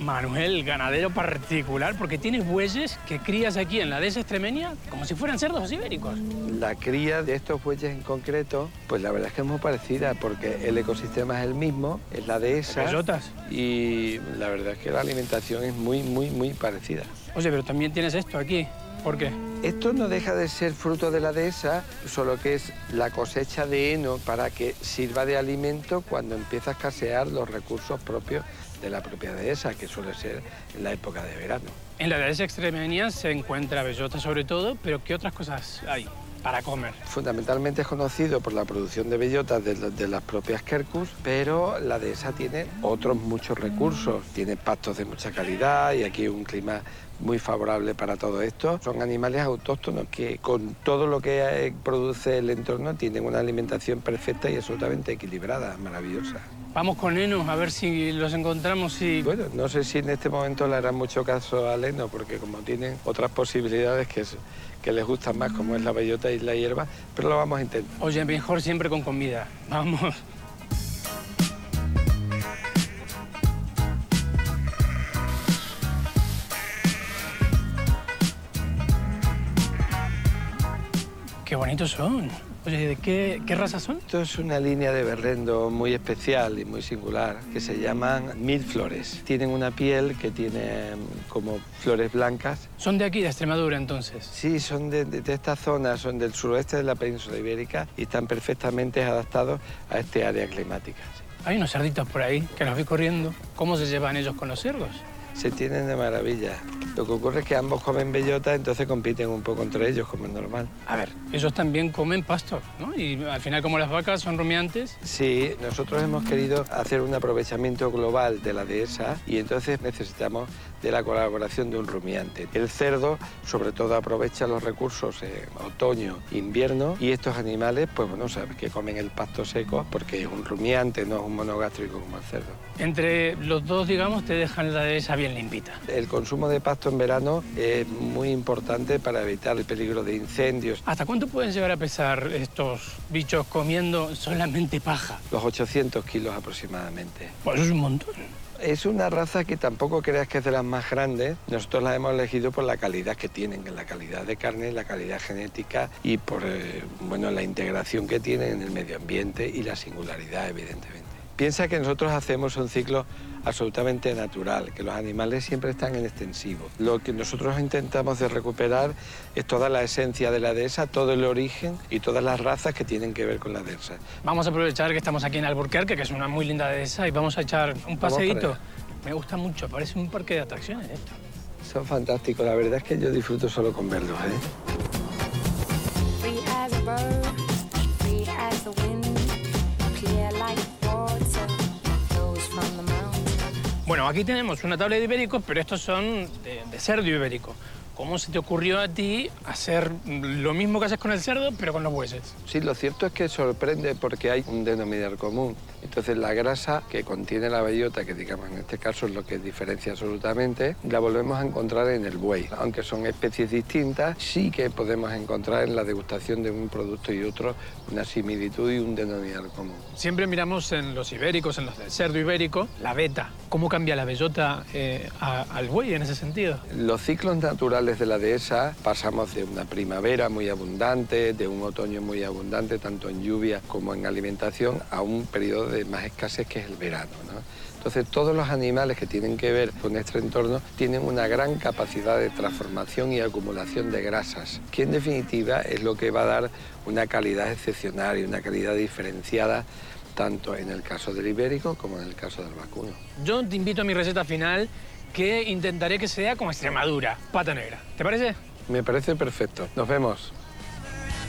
Manuel, ganadero particular, porque tienes bueyes que crías aquí en la dehesa extremeña como si fueran cerdos ibéricos. La cría de estos bueyes en concreto, pues la verdad es que es muy parecida, porque el ecosistema es el mismo, es la dehesa. ¿Bellotas? Y la verdad es que la alimentación es muy parecida. Oye, pero también tienes esto aquí. ¿Por qué? Esto no deja de ser fruto de la dehesa, solo que es la cosecha de heno para que sirva de alimento cuando empieza a escasear los recursos propios de la propia dehesa, que suele ser en la época de verano. En la dehesa extremeña se encuentra bellota sobre todo, pero ¿qué otras cosas hay para comer? Fundamentalmente es conocido por la producción de bellotas de las propias quercus, pero la dehesa tiene otros muchos recursos. Tiene pastos de mucha calidad y aquí un clima muy favorable para todo esto. Son animales autóctonos que con todo lo que produce el entorno tienen una alimentación perfecta y absolutamente equilibrada, maravillosa. Vamos con heno, a ver si los encontramos y... Bueno, no sé si en este momento le harán mucho caso al heno, porque como tienen otras posibilidades que les gustan más, como es la bellota y la hierba, pero lo vamos a intentar. Oye, mejor siempre con comida. Vamos. Qué bonitos son. Oye, ¿de qué raza son? Esto es una línea de berrendo muy especial y muy singular que se llaman mil flores. Tienen una piel que tiene como flores blancas. ¿Son de aquí, de Extremadura, entonces? Sí, son de esta zona, son del suroeste de la península ibérica y están perfectamente adaptados a este área climática. Hay unos cerditos por ahí que los vi corriendo. ¿Cómo se llevan ellos con los cerdos? Se tienen de maravilla. Lo que ocurre es que ambos comen bellota, entonces compiten un poco entre ellos, como es normal. A ver, ellos también comen pasto, ¿no? Y al final, como las vacas son rumiantes... Sí, nosotros hemos querido hacer un aprovechamiento global de la dehesa y entonces necesitamos de la colaboración de un rumiante. El cerdo, sobre todo, aprovecha los recursos en otoño, invierno, y estos animales, pues bueno, sabes que comen el pasto seco porque es un rumiante, no es un monogástrico como el cerdo. Entre los dos, digamos, te dejan la dehesa bien limpita. El consumo de pasto en verano es muy importante para evitar el peligro de incendios. ¿Hasta cuánto pueden llegar a pesar estos bichos comiendo solamente paja? Los 800 kilos aproximadamente. Pues eso es un montón. Es una raza que tampoco creas que es de las más grandes. Nosotros la hemos elegido por la calidad que tienen, la calidad de carne, la calidad genética y por bueno, la integración que tienen en el medio ambiente y la singularidad, evidentemente. Piensa que nosotros hacemos un ciclo absolutamente natural, que los animales siempre están en extensivo. Lo que nosotros intentamos de recuperar es toda la esencia de la dehesa, todo el origen y todas las razas que tienen que ver con la dehesa. Vamos a aprovechar que estamos aquí en Alburquerque, que es una muy linda dehesa, y vamos a echar un paseíto. Me gusta mucho, parece un parque de atracciones esto. Son fantásticos, la verdad es que yo disfruto solo con verlos, Free as a bird, free as the wind, clear like water, flows from the mountain. Bueno, aquí tenemos una tabla de ibéricos, pero estos son de cerdo ibérico. ¿Cómo se te ocurrió a ti hacer lo mismo que haces con el cerdo, pero con los bueyes? Sí, lo cierto es que sorprende porque hay un denominador común. Entonces la grasa que contiene la bellota, que digamos en este caso es lo que diferencia absolutamente, la volvemos a encontrar en el buey. Aunque son especies distintas, sí que podemos encontrar en la degustación de un producto y otro una similitud y un denominador común. Siempre miramos en los ibéricos, en los del cerdo ibérico, la veta. ¿Cómo cambia la bellota al buey en ese sentido? Los ciclos naturales de la dehesa pasamos de una primavera muy abundante, de un otoño muy abundante, tanto en lluvia como en alimentación, a un periodo de más escasez que es el verano, ¿no? Entonces todos los animales que tienen que ver con nuestro entorno tienen una gran capacidad de transformación y acumulación de grasas, que en definitiva es lo que va a dar una calidad excepcional y una calidad diferenciada tanto en el caso del ibérico como en el caso del vacuno. Yo te invito a mi receta final, que intentaré que sea como Extremadura, pata negra. ¿Te parece? Me parece perfecto. Nos vemos.